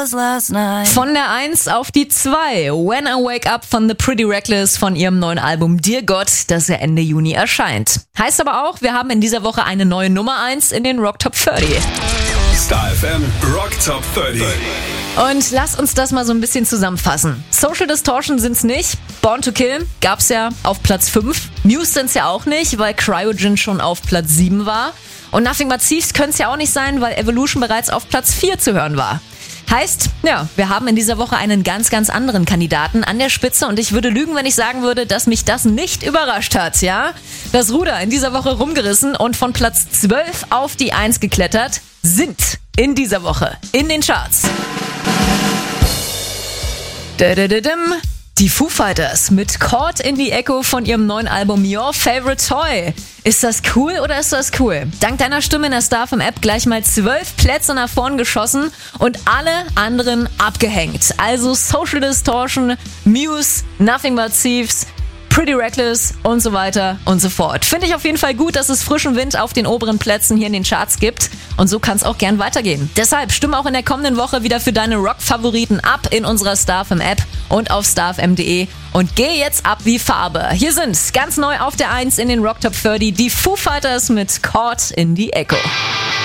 was last night. Von der 1 auf die 2. When I Wake Up von The Pretty Reckless von ihrem neuen Album Dear God, das ja Ende Juni erscheint. Heißt aber auch, wir haben in dieser Woche eine neue Nummer 1 in den Rock Top 30. Star FM Rock Top 30. Und lass uns das mal so ein bisschen zusammenfassen. Social Distortion sind's nicht. Born to Kill gab's ja auf Platz 5. Muse sind's ja auch nicht, weil Cryogen schon auf Platz 7 war. Und Nothing But Thieves können's ja auch nicht sein, weil Evolution bereits auf Platz 4 zu hören war. Heißt, ja, wir haben in dieser Woche einen ganz, ganz anderen Kandidaten an der Spitze und ich würde lügen, wenn ich sagen würde, dass mich das nicht überrascht hat, ja? Das Ruder in dieser Woche rumgerissen und von Platz 12 auf die 1 geklettert sind in dieser Woche in den Charts. Die Foo Fighters mit Caught in the Echo von ihrem neuen Album Your Favorite Toy. Ist das cool oder ist das cool? Dank deiner Stimme in der Star FM App gleich mal 12 Plätze nach vorn geschossen und alle anderen abgehängt. Also Social Distortion, Muse, Nothing But Thieves, Pretty Reckless und so weiter und so fort. Finde ich auf jeden Fall gut, dass es frischen Wind auf den oberen Plätzen hier in den Charts gibt. Und so kann es auch gern weitergehen. Deshalb stimme auch in der kommenden Woche wieder für deine Rock-Favoriten ab in unserer Star FM App und auf starfm.de. Und geh jetzt ab wie Farbe. Hier sind ganz neu auf der 1 in den Rock Top 30 die Foo Fighters mit Caught in the Echo.